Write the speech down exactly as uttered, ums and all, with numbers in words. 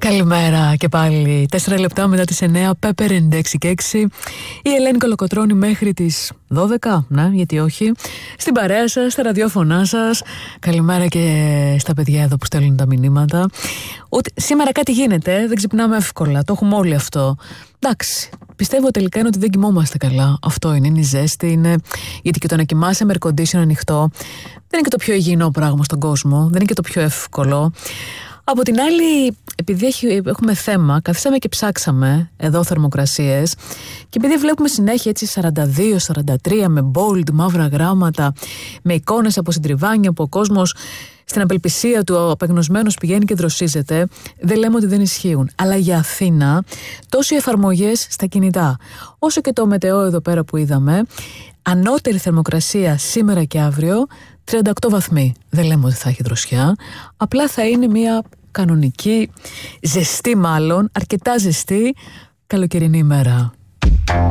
Καλημέρα και πάλι. Τέσσερα λεπτά μετά τις εννέα, Πέπερ ενενήντα έξι και έξι. Η Ελένη Κολοκοτρώνη μέχρι τις δώδεκα. Ναι, γιατί όχι. Στην παρέα σας, στα ραδιόφωνά σας. Καλημέρα και στα παιδιά εδώ που στέλνουν τα μηνύματα. Ότι σήμερα κάτι γίνεται, δεν ξυπνάμε εύκολα. Το έχουμε όλοι αυτό. Εντάξει. Πιστεύω τελικά είναι ότι δεν κοιμόμαστε καλά. Αυτό είναι, είναι η ζέστη. Είναι... Γιατί και το να κοιμάσαι με air condition ανοιχτό δεν είναι και το πιο υγιεινό πράγμα στον κόσμο. Δεν είναι και το πιο εύκολο. Από την άλλη, επειδή έχει, έχουμε θέμα, καθίσαμε και ψάξαμε εδώ θερμοκρασίες και επειδή βλέπουμε συνέχεια έτσι σαράντα δύο σαράντα τρία με bold μαύρα γράμματα, με εικόνες από συντριβάνια που ο κόσμος στην απελπισία του απεγνωσμένος πηγαίνει και δροσίζεται, δεν λέμε ότι δεν ισχύουν. Αλλά για Αθήνα, τόσο οι εφαρμογές στα κινητά, όσο και το μετεό εδώ πέρα που είδαμε, ανώτερη θερμοκρασία σήμερα και αύριο, τριάντα οκτώ βαθμοί. Δεν λέμε ότι θα έχει δροσιά, απλά θα είναι μια κανονική, ζεστή μάλλον, αρκετά ζεστή καλοκαιρινή ημέρα.